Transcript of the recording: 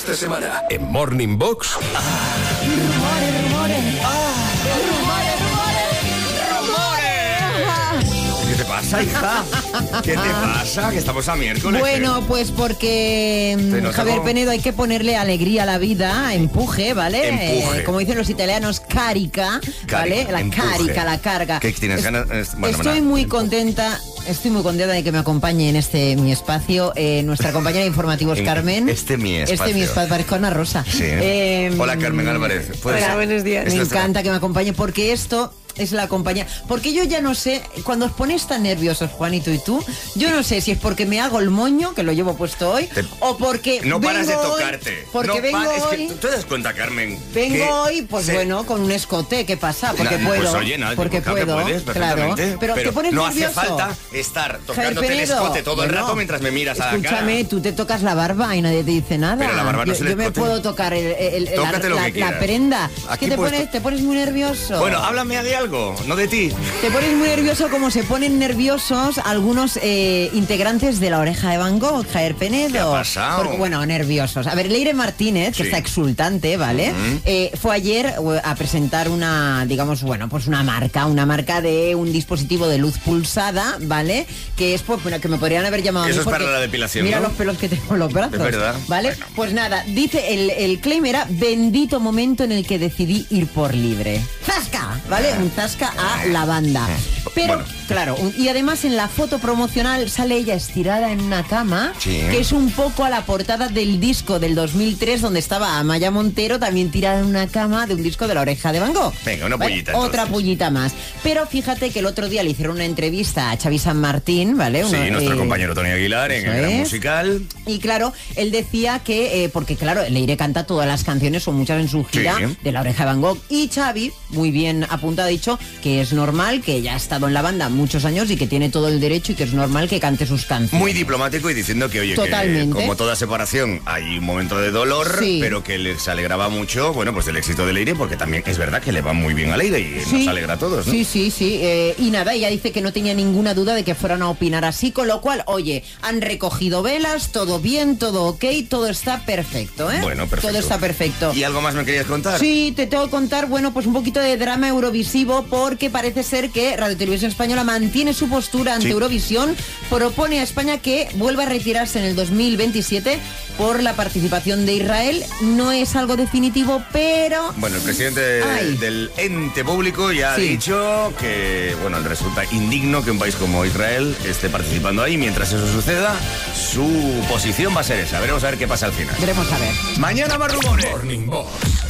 esta semana en Morning Box. Rumores. ¿Qué te pasa, hija? ¿Qué te pasa? Que estamos a miércoles. Bueno, pues porque Javier Penedo hay que ponerle alegría a la vida, empuje, ¿vale? Empuje. Como dicen los italianos, carica, ¿vale? La empuje. carica, la carga. ¿Qué tienes ganas? Bueno, Estoy muy contenta de que me acompañe en mi espacio nuestra compañera de informativos, Carmen. mi Este espacio. mi espacio, parezco Ana Rosa. Sí. Hola, Carmen Álvarez. Hola, buenos días. Me encanta que me acompañe porque esto es la compañía. Porque yo ya no sé, cuando os ponéis tan nerviosos, Juanito y tú, yo no sé si es porque me hago el moño, que lo llevo puesto hoy, o porque no paras de vengo hoy, tocarte. porque no vengo es hoy... que tú te das cuenta, Carmen. Vengo hoy, pues bueno, con un escote, ¿qué pasa? Porque puedo. Pues oye, nada, porque claro puedo, que puedes, claro. perfectamente. Pero te pones no nervioso. hace falta estar tocándote Javier el Penedo, escote todo el bueno, rato mientras me miras a la cara. Escúchame, tú te tocas la barba y nadie te dice nada. Pero la barba no es el yo me escote. puedo tocar Tócate lo que la quieras. prenda. Aquí ¿Qué puedes te pones muy nervioso? Bueno, háblame de algo, no de ti. Te pones muy nervioso como se ponen nerviosos algunos integrantes de La Oreja de Van Gogh, Javier Penedo. ¿Qué ha pasado? Porque, bueno, nerviosos. A ver, Leire Martínez, que Sí. está exultante, ¿vale? Fue ayer a presentar una marca de un dispositivo de luz pulsada, ¿vale? Que es, pues, bueno, que me podrían haber llamado a mí Eso es porque para la depilación, mira ¿no? los pelos que tengo en los brazos. Es verdad. ¿Vale? Bueno. Pues nada, dice, el claim era bendito momento en el que decidí ir por libre. ¡Zasca! ¿Vale? Un zasca a la banda. Pero, Bueno. claro, y además en la foto promocional sale ella estirada en una cama, Sí. que es un poco a la portada del disco del 2003, donde estaba Amaya Montero también tirada en una cama de un disco de La Oreja de Van Gogh. Venga, una ¿Vale? pollita, Otra entonces. pollita más. Pero fíjate que el otro día le hicieron una entrevista a Xavi San Martín, ¿vale? Sí, nuestro compañero Tony Aguilar en eso el Gran es. Musical. Y claro, él decía que, porque claro, Leire canta todas las canciones o muchas en su gira Sí. de La Oreja de Van Gogh. Y Xavi, muy bien apuntado, ha dicho que es normal, que ya ha estado en la banda muchos años y que tiene todo el derecho y que es normal que cante sus canciones. Muy diplomático y diciendo que, oye, que Totalmente. como toda separación hay un momento de dolor, Sí. pero que les alegraba mucho, bueno, pues el éxito de Leire, porque también es verdad que le va muy bien a Leire y Sí. nos alegra a todos, ¿no? Sí. Y nada, ella dice que no tenía ninguna duda de que fueran a opinar así, con lo cual, oye, han recogido velas, todo bien, todo ok, todo está perfecto, ¿eh? Bueno, perfecto. Todo está perfecto. ¿Y algo más me querías contar? Sí, te tengo que contar, bueno, pues un poquito de drama eurovisivo, porque parece ser que Radio Televisión Española mantiene su postura ante Sí. Eurovisión, propone a España que vuelva a retirarse en el 2027 por la participación de Israel. No es algo definitivo, pero... Bueno, el presidente Ay. del ente público ya ha Sí. dicho que, bueno, le resulta indigno que un país como Israel esté participando ahí. Mientras eso suceda, su posición va a ser esa. Veremos a ver qué pasa al final. Veremos a ver. Mañana más rumores. Morning Box